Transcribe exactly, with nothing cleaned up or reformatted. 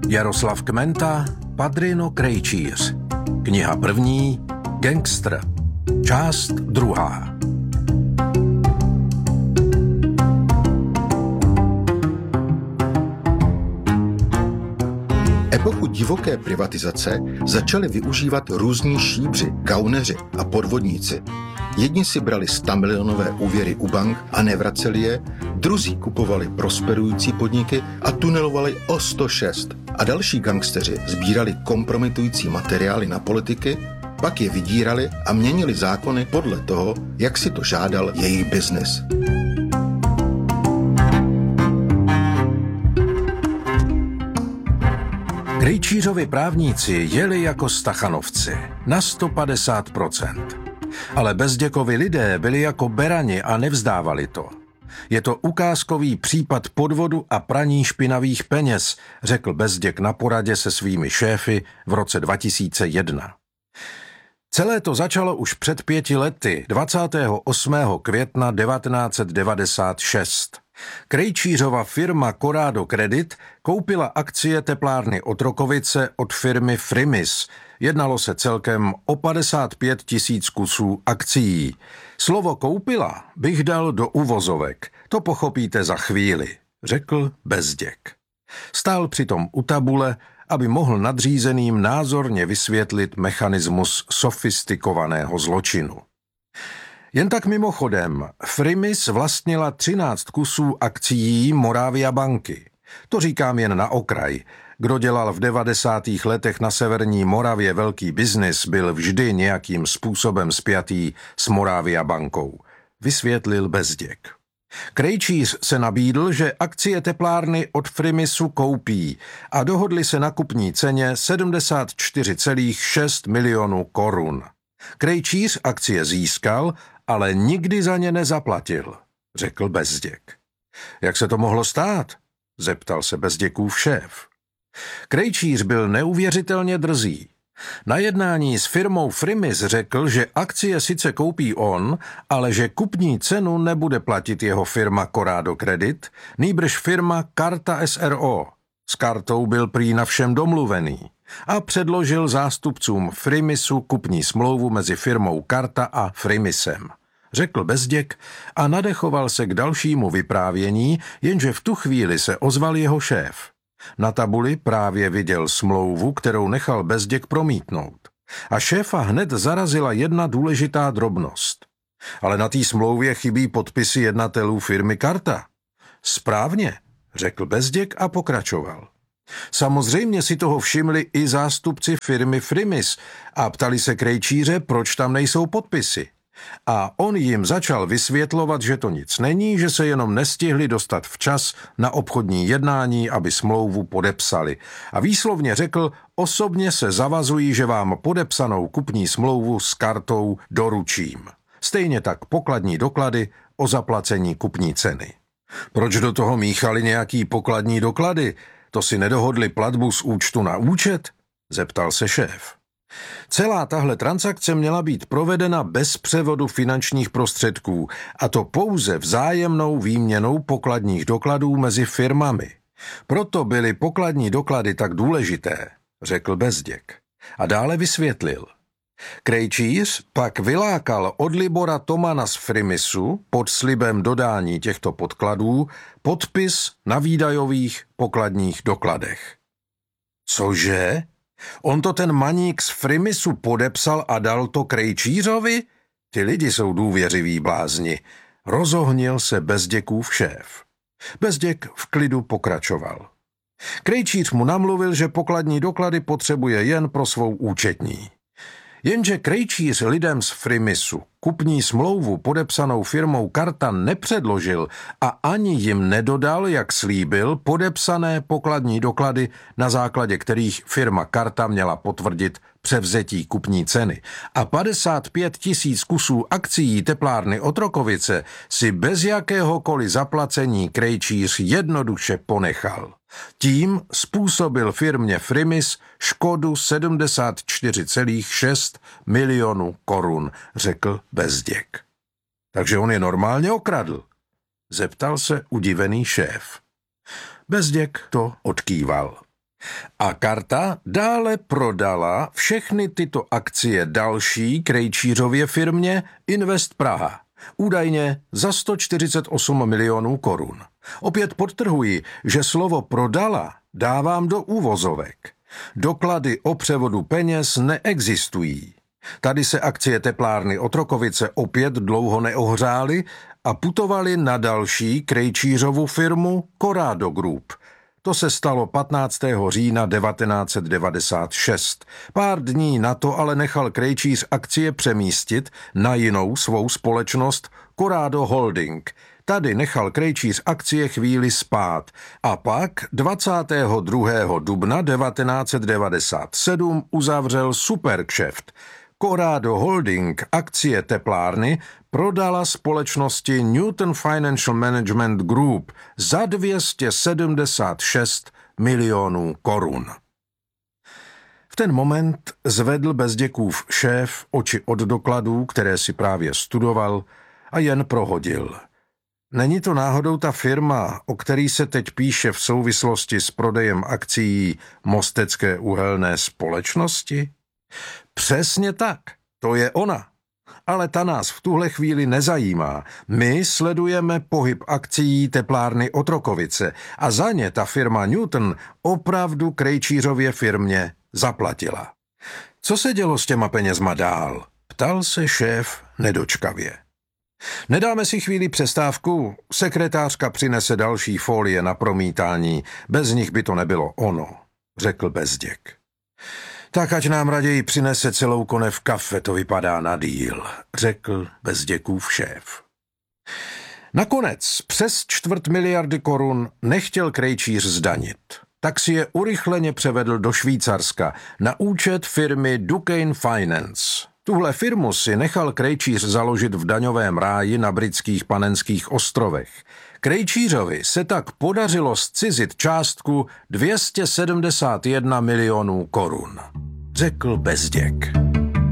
Jaroslav Kmenta, Padrino Krejčíř. Kniha první, Gangster. Část druhá. Epochu divoké privatizace začali využívat různí šíbři, gauneři a podvodníci. Jedni si brali stamilionové úvěry u bank a nevraceli je, druzí kupovali prosperující podniky a tunelovali o sto šest. A další gangsteři sbírali kompromitující materiály na politiky, pak je vydírali a měnili zákony podle toho, jak si to žádal jejich biznis. Krejčířovi právníci jeli jako stachanovci na sto padesát procent. Ale Bezděkovi lidé byli jako berani a nevzdávali to. Je to ukázkový případ podvodu a praní špinavých peněz, řekl Bezděk na poradě se svými šéfy v roce dva tisíce jedna. Celé to začalo už před pěti lety, dvacátého osmého května devatenáct set devadesát šest. Krejčířova firma Corrado Credit koupila akcie teplárny Otrokovice od firmy Frimis. Jednalo se celkem o padesát pět tisíc kusů akcií. Slovo koupila bych dal do uvozovek, to pochopíte za chvíli, řekl Bezděk. Stál přitom u tabule, aby mohl nadřízeným názorně vysvětlit mechanismus sofistikovaného zločinu. Jen tak mimochodem, Frimis vlastnila třináct kusů akcií Moravia banky. To říkám jen na okraj. Kdo dělal v devadesátých letech na severní Moravě velký biznis, byl vždy nějakým způsobem spjatý s Moravia bankou, vysvětlil Bezděk. Krejčíř se nabídl, že akcie teplárny od Frimisu koupí a dohodli se na kupní ceně sedmdesát čtyři celá šest milionů korun. Krejčíř akcie získal, ale nikdy za ně nezaplatil, řekl Bezděk. Jak se to mohlo stát? Zeptal se Bezděkův šéf. Krejčíř byl neuvěřitelně drzý. Na jednání s firmou Frimis řekl, že akcie sice koupí on, ale že kupní cenu nebude platit jeho firma Corrado Credit, nýbrž firma Karta S R O. S Kartou byl prý na všem domluvený a předložil zástupcům Frimisu kupní smlouvu mezi firmou Karta a Frimisem. Řekl Bezděk a nadechoval se k dalšímu vyprávění, jenže v tu chvíli se ozval jeho šéf. Na tabuli právě viděl smlouvu, kterou nechal Bezděk promítnout. A šéfa hned zarazila jedna důležitá drobnost. Ale na té smlouvě chybí podpisy jednatelů firmy Karta. Správně, řekl Bezděk a pokračoval. Samozřejmě si toho všimli i zástupci firmy Frimis a ptali se krejčíře, proč tam nejsou podpisy. A on jim začal vysvětlovat, že to nic není, že se jenom nestihli dostat včas na obchodní jednání, aby smlouvu podepsali. A výslovně řekl, osobně se zavazují, že vám podepsanou kupní smlouvu s Kartou doručím. Stejně tak pokladní doklady o zaplacení kupní ceny. Proč do toho míchali nějaký pokladní doklady? To si nedohodli platbu z účtu na účet? Zeptal se šéf. Celá tahle transakce měla být provedena bez převodu finančních prostředků, a to pouze vzájemnou výměnou pokladních dokladů mezi firmami. Proto byly pokladní doklady tak důležité, řekl Bezděk. A dále vysvětlil. Krejčíř pak vylákal od Libora Tomana z Frimisu pod slibem dodání těchto podkladů podpis na výdajových pokladních dokladech. Cože? On to ten maník z Frimisu podepsal a dal to Krejčířovi? Ty lidi jsou důvěřiví blázni. Rozohnil se Bezděkův šéf. Bezděk v klidu pokračoval. Krejčíř mu namluvil, že pokladní doklady potřebuje jen pro svou účetní. Jenže Krejčíř lidem z Frimisu kupní smlouvu podepsanou firmou Karta nepředložil a ani jim nedodal, jak slíbil, podepsané pokladní doklady, na základě kterých firma Karta měla potvrdit převzetí kupní ceny. A padesát pět tisíc kusů akcií teplárny Otrokovice si bez jakéhokoliv zaplacení Krejčíř jednoduše ponechal. Tím způsobil firmě Frimis škodu sedmdesát čtyři celá šest milionů korun, řekl Bezděk. Takže on je normálně okradl? Zeptal se udivený šéf. Bezděk to odkýval. A Karta dále prodala všechny tyto akcie další Krejčířově firmě Invest Praha, údajně za sto čtyřicet osm milionů korun. Opět podtrhuji, že slovo prodala dávám do úvozovek. Doklady o převodu peněz neexistují. Tady se akcie teplárny Otrokovice opět dlouho neohřály a putovaly na další Krejčířovu firmu Corrado Group. To se stalo patnáctého října devatenáct set devadesát šest. Pár dní na to ale nechal Krejčíř akcie přemístit na jinou svou společnost Corrado Holding. Tady nechal Krejčíř akcie chvíli spát a pak dvacátého druhého dubna devatenáct set devadesát sedm uzavřel superkšeft. Corrado Holding akcie teplárny prodala společnosti Newton Financial Management Group za dvě stě sedmdesát šest milionů korun. V ten moment zvedl Bezděkův šéf oči od dokladů, které si právě studoval, a jen prohodil. Není to náhodou ta firma, o který se teď píše v souvislosti s prodejem akcií Mostecké uhelné společnosti? Přesně tak, to je ona. Ale ta nás v tuhle chvíli nezajímá. My sledujeme pohyb akcií teplárny Otrokovice a za ně ta firma Newton opravdu Krejčířově firmě zaplatila. Co se dělo s těma penězma dál? Ptal se šéf nedočkavě. Nedáme si chvíli přestávku? Sekretářka přinese další folie na promítání. Bez nich by to nebylo ono, řekl Bezděk. Tak ať nám raději přinese celou konev kafe, to vypadá na díl, řekl Bezděkův šéf. Nakonec přes čtvrt miliardy korun nechtěl Krejčíř zdanit. Tak si je urychleně převedl do Švýcarska na účet firmy Duquesne Finance. Tuhle firmu si nechal Krejčíř založit v daňovém ráji na britských Panenských ostrovech. Krejčířovi se tak podařilo zcizit částku dvě stě sedmdesát jedna milionů korun, řekl Bezděk.